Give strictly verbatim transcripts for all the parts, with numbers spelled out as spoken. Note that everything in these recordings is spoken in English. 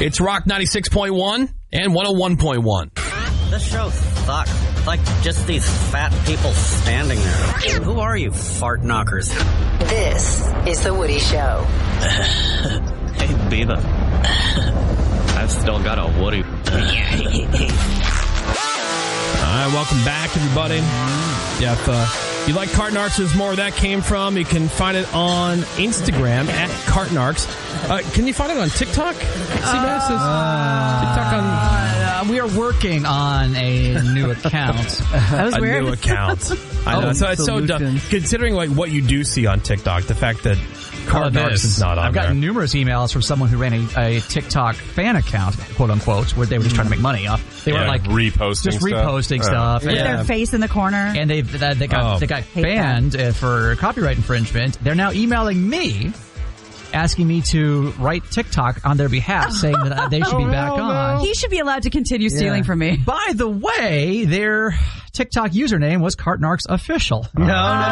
It's Rock ninety-six point one and one oh one point one. This show sucks. It's like just these fat people standing there. Who are you, fart knockers? This is The Woody Show. Hey, Beaver. I've still got a Woody. All right, welcome back, everybody. Yeah, if uh, you like Cartnarks, there's more where that came from. You can find it on Instagram at Cartnarks. Uh, can you find it on TikTok? Seabass is uh, TikTok on. Uh, we are working on a new account. That was a weird. new account. I know. Oh, so it's so dumb. Considering like what you do see on TikTok, the fact that Cartnarks is not on I've gotten there. numerous emails from someone who ran a, a TikTok fan account, quote unquote, where they were just trying to make money off. They Yeah, were like reposting just stuff. reposting Uh, stuff. With and, their face in the corner. and they they, they got Oh. they got Hate banned uh, for copyright infringement. They're now emailing me, asking me to write TikTok on their behalf, saying that uh, they should be back on. He should be allowed to continue stealing Yeah. from me. By the way, their TikTok username was Cartnarks Official. No,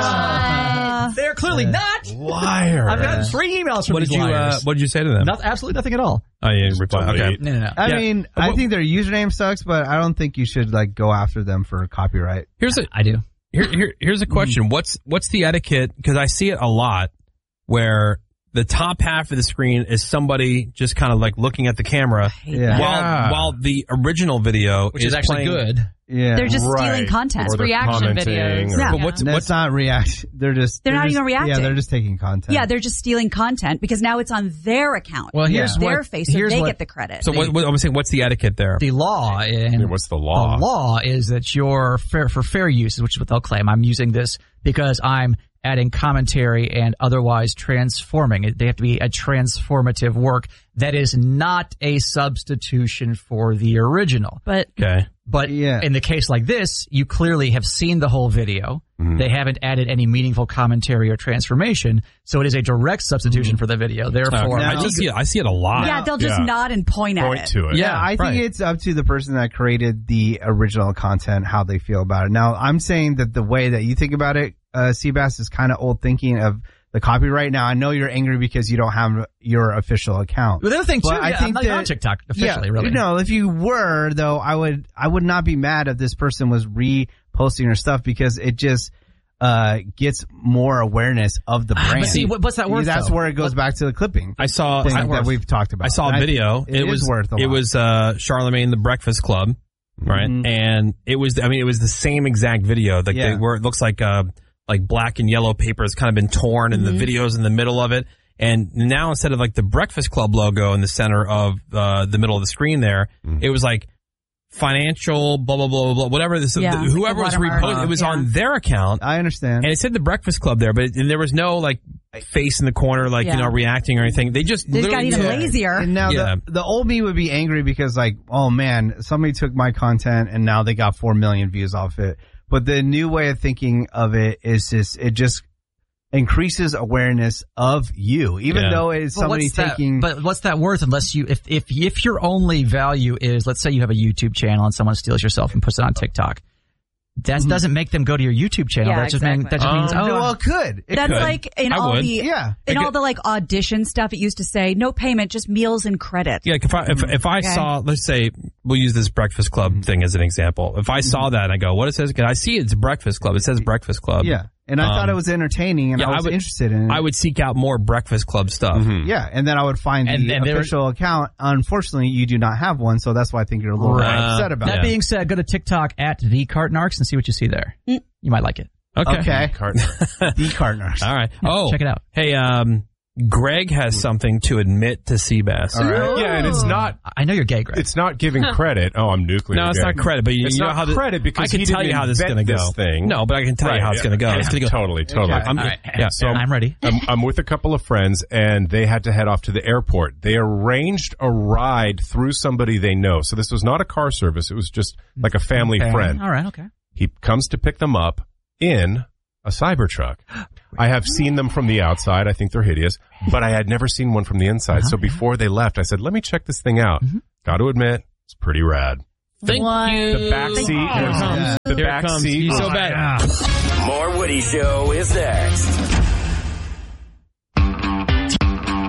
Uh, They're clearly not. liar. I've gotten three emails from What these did you uh, liars. What did you say to them? Not, absolutely nothing at all. Oh, you didn't reply. Okay. No, no, no. I Yeah. mean, Uh, I what- think their username sucks, but I don't think you should like go after them for copyright. Here's a I do. here, here here's a question. What's what's the etiquette? Because I see it a lot where the top half of the screen is somebody just kind of like looking at the camera, Yeah. while Yeah. while the original video Which is, actually playing, good. Yeah. They're just Right. stealing content. Or they're reaction commenting videos. or- Yeah. But what's That's what's not reaction. They're just. They're not just, even reacting. Yeah, they're just taking content. Yeah, they're just stealing content because now it's on their account. Well, here's their what- face, so here's they what- get the credit. so what, what I'm saying? What's the etiquette there? The law and Yeah, what's the law? The law is that you're fair for fair use, which is what they'll claim. I'm using this because I'm adding commentary and otherwise transforming. They have to be a transformative work that is not a substitution for the original. but Okay. But Yeah. in the case like this, you clearly have seen the whole video. They haven't added any meaningful commentary or transformation, so it is a direct substitution for the video. Therefore, I just see it. I see it a lot. yeah, they'll just Yeah. nod and point at Point it. to it. Yeah, I think right. it's up to the person that created the original content how they feel about it. Now, I'm saying that the way that you think about it, uh, Seabass, is kind of old thinking of the copyright. Now, I know you're angry because you don't have your official account. But the other thing too, But I yeah, think I'm not that- on TikTok officially, yeah, really. No, if you were though, I would I would not be mad if this person was reposting her stuff because it just uh gets more awareness of the brand. But see, what- what's that worth, That's though? where it goes back to the clipping. I saw thing I, that we've talked about. I saw a And I video. think It, it is was worth a It lot. was uh, Charlemagne the Breakfast Club, right? Mhm. And it was. I mean, it was the same exact video. Like Yeah. they, where it looks like uh, like black and yellow paper has kind of been torn, and the video's in the middle of it. And now instead of like the Breakfast Club logo in the center of uh, the middle of the screen, there it was like financial blah blah blah blah blah whatever. This Yeah, like whoever the was watermark. reposting, it was Yeah. on their account. I understand. And it said the Breakfast Club there, but it, and there was no like face in the corner, like Yeah. you know, reacting or anything. They just They just got literally even took- lazier. And now Yeah. the, the old me would be angry because like, oh man, somebody took my content and now they got four million views off it. But the new way of thinking of it is just, it just increases awareness of you, even Yeah. though it's Well, somebody what's that- taking. but what's that worth unless you if if if your only value is, let's say you have a YouTube channel and someone steals yourself and puts it on TikTok, that doesn't make them go to your YouTube channel. Yeah, that just mean, exactly. that just means Um, oh well, it could. It That's could. like in I all would. the Yeah. in Like all it- the like audition stuff. It used to say no payment, just meals and credit. Yeah, if I if, if I Okay. saw, let's say, we'll use this Breakfast Club thing as an example. If I saw that and I go, what it says? Can I see it's Breakfast Club? It says Breakfast Club. Yeah. And I Um, thought it was entertaining and yeah, I I was would- interested in it. I would seek out more Breakfast Club stuff. Yeah, and then I would find And- the and there- official account. Unfortunately, you do not have one, so that's why I think you're a little bit Right. upset about That Yeah. it. being said, go to TikTok at the Cartnarks and see what you see there. You might like it. Okay. Okay. Cart- The Cartners. All right. Yeah, oh, check it out. Hey, um, Greg has something to admit to Seabass. All right. yeah, and it's not I know you're gay, Greg. it's not giving credit. Oh, I'm nuclear. No, it's gay. not credit, but you, It's you know not how the, credit because I can he tell didn't you how this is going to invent go. this thing. No, but I can tell you Right, how it's yeah. going to go. It's going to go. Totally, totally. Okay. I'm, All right. yeah. So I'm ready. I'm, I'm with a couple of friends, and they had to head off to the airport. They arranged a ride through somebody they know. So this was not a car service. It was just like a family Okay. friend. All right, okay. He comes to pick them up in a Cybertruck. I have seen them from the outside. I think they're hideous, but I had never seen one from the inside. So before they left, I said, let me check this thing out. Got to admit, it's pretty rad. Thank What? you. The back seat, Here it comes. the Here it back comes. seat. He's so Oh, bad. More Woody Show is next.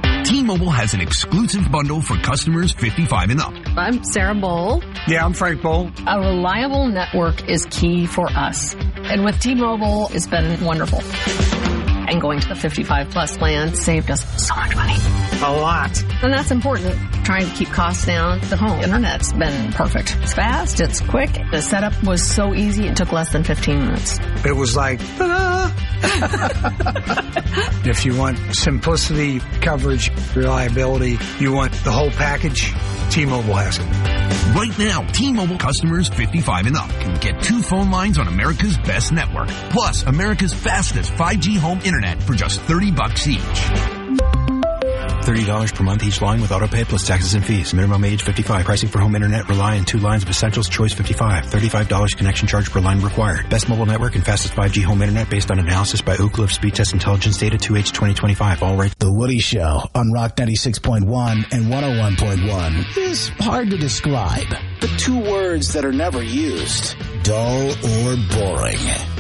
T-Mobile has an exclusive bundle for customers fifty-five and up. I'm Sarah Bowl. Yeah, I'm Frank Bowl. A reliable network is key for us. And with T-Mobile, it's been wonderful. And going to the fifty-five plus plan saved us so much money. A lot. And that's important. Trying to keep costs down. The home internet's been perfect. It's fast. It's quick. The setup was so easy. It took less than fifteen minutes. It was like, ta-da! If you want simplicity, coverage, reliability, you want the whole package, T-Mobile has it. Right now, T-Mobile customers fifty-five and up can get two phone lines on America's best network, plus America's fastest five G home internet for just thirty bucks each. thirty dollars per month each line with autopay plus taxes and fees. Minimum age fifty-five. Pricing for home internet rely on two lines of essentials. Choice fifty-five. thirty-five dollars connection charge per line required. Best mobile network and fastest five G home internet based on analysis by Ookla of Speed Test Intelligence Data two H twenty twenty-five. All right. The Woody Show on Rock ninety-six point one and one oh one point one is hard to describe, but two words that are never used: dull or boring.